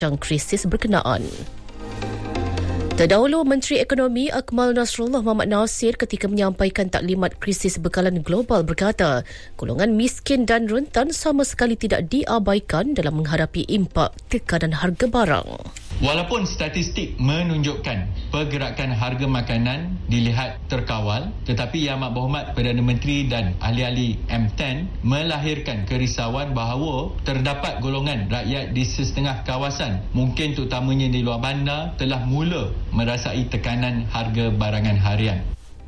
krisis berkenaan. Terdahulu, Menteri Ekonomi Akmal Nasrullah Mohamad Nasir ketika menyampaikan taklimat krisis bekalan global berkata, golongan miskin dan rentan sama sekali tidak diabaikan dalam menghadapi impak tekanan harga barang. Walaupun statistik menunjukkan pergerakan harga makanan dilihat terkawal, tetapi Yang Amat Berhormat Perdana Menteri dan ahli-ahli M10 melahirkan kerisauan bahawa terdapat golongan rakyat di setengah kawasan, mungkin terutamanya di luar bandar, telah mula merasai tekanan harga barangan harian.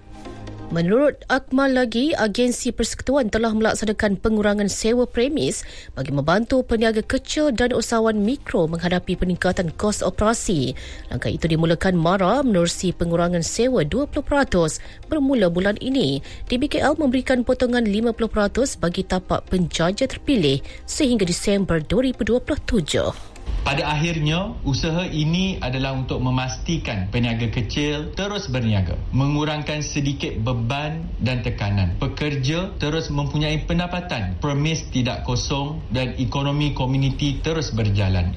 Menurut Akmal lagi, agensi persekutuan telah melaksanakan pengurangan sewa premis bagi membantu peniaga kecil dan usahawan mikro menghadapi peningkatan kos operasi. Langkah itu dimulakan MARA menerusi pengurangan sewa 20% bermula bulan ini. DBKL memberikan potongan 50% bagi tapak penjaja terpilih sehingga Disember 2027. Pada akhirnya, usaha ini adalah untuk memastikan peniaga kecil terus berniaga, mengurangkan sedikit beban dan tekanan. Pekerja terus mempunyai pendapatan, premis tidak kosong dan ekonomi komuniti terus berjalan.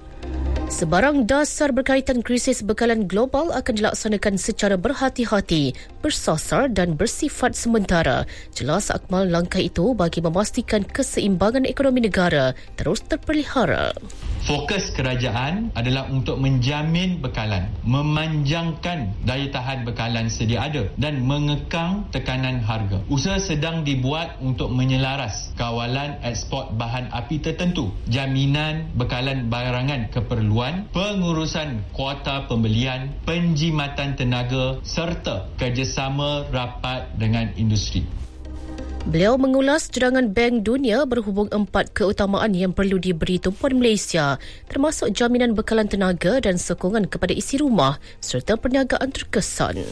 Sebarang dasar berkaitan krisis bekalan global akan dilaksanakan secara berhati-hati, bersasar dan bersifat sementara. Jelas Akmal langkah itu bagi memastikan keseimbangan ekonomi negara terus terpelihara. Fokus kerajaan adalah untuk menjamin bekalan, memanjangkan daya tahan bekalan sedia ada dan mengekang tekanan harga. Usaha sedang dibuat untuk menyelaras kawalan ekspor bahan api tertentu, jaminan bekalan barangan keperluan, pengurusan kuota pembelian, penjimatan tenaga serta kerjasama rapat dengan industri. Beliau mengulas cadangan Bank Dunia berhubung 4 keutamaan yang perlu diberi tumpuan Malaysia, termasuk jaminan bekalan tenaga dan sokongan kepada isi rumah serta perniagaan terkesan.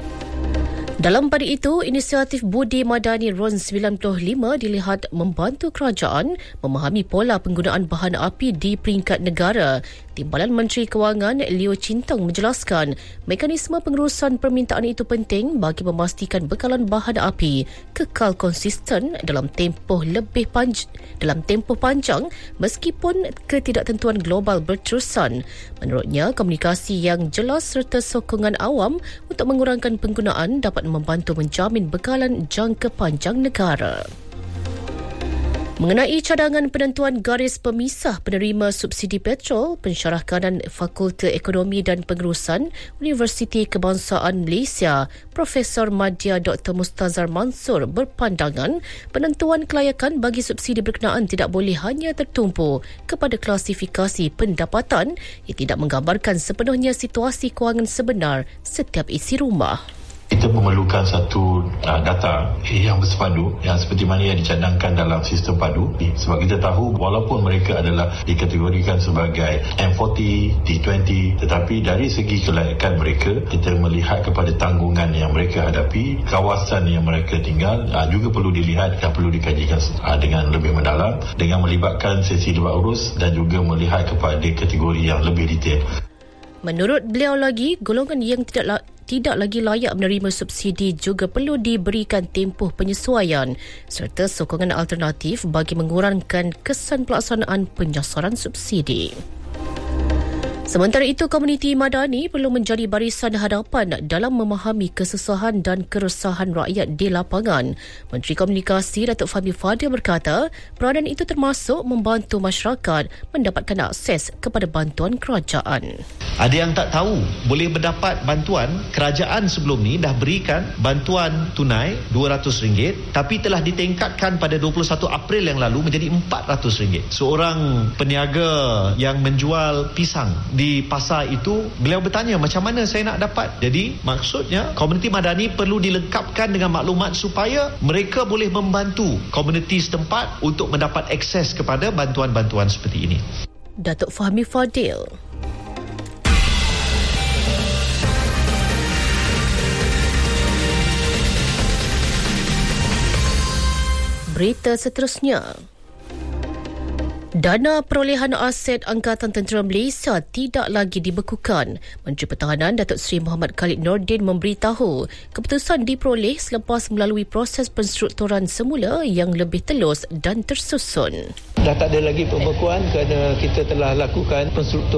Dalam pada itu, inisiatif Budi Madani RON 95 dilihat membantu kerajaan memahami pola penggunaan bahan api di peringkat negara. Timbalan Menteri Kewangan Leo Chintong menjelaskan mekanisme pengurusan permintaan itu penting bagi memastikan bekalan bahan api kekal konsisten dalam tempoh panjang meskipun ketidaktentuan global berterusan. Menurutnya, komunikasi yang jelas serta sokongan awam untuk mengurangkan penggunaan dapat membantu menjamin bekalan jangka panjang negara. Mengenai cadangan penentuan garis pemisah penerima subsidi petrol, pensyarah kanan Fakulti Ekonomi dan Pengurusan Universiti Kebangsaan Malaysia, Profesor Madya Dr. Mustazar Mansur berpandangan penentuan kelayakan bagi subsidi berkenaan tidak boleh hanya tertumpu kepada klasifikasi pendapatan yang tidak menggambarkan sepenuhnya situasi kewangan sebenar setiap isi rumah. Kita memerlukan satu data yang bersepadu, yang seperti mana yang dicadangkan dalam sistem padu. Sebab kita tahu walaupun mereka adalah dikategorikan sebagai M40, T20, tetapi dari segi kelayakan mereka, kita melihat kepada tanggungan yang mereka hadapi, kawasan yang mereka tinggal juga perlu dilihat dan perlu dikajikan dengan lebih mendalam dengan melibatkan sesi debat urus dan juga melihat kepada kategori yang lebih detail. Menurut beliau lagi, golongan yang tidak lagi layak menerima subsidi juga perlu diberikan tempoh penyesuaian serta sokongan alternatif bagi mengurangkan kesan pelaksanaan penyasaran subsidi. Sementara itu, komuniti Madani perlu menjadi barisan hadapan dalam memahami kesusahan dan keresahan rakyat di lapangan. Menteri Komunikasi Datuk Fahmi Fadil berkata, peranan itu termasuk membantu masyarakat mendapatkan akses kepada bantuan kerajaan. Ada yang tak tahu boleh mendapat bantuan. Kerajaan sebelum ni dah berikan bantuan tunai RM200 tapi telah ditingkatkan pada 21 April yang lalu menjadi RM400. Seorang peniaga yang menjual pisang di pasar itu, beliau bertanya macam mana saya nak dapat. Jadi maksudnya komuniti Madani perlu dilengkapkan dengan maklumat supaya mereka boleh membantu komuniti setempat untuk mendapat akses kepada bantuan-bantuan seperti ini. Datuk Fahmi Fadil. Berita seterusnya. Dana perolehan aset Angkatan Tentera Malaysia tidak lagi dibekukan. Menteri Pertahanan Datuk Seri Muhammad Khalid Nordin memberitahu keputusan diperoleh selepas melalui proses penstrukturan semula yang lebih telus dan tersusun. Dah tak ada lagi pembekuan kerana kita telah lakukan penstrukturan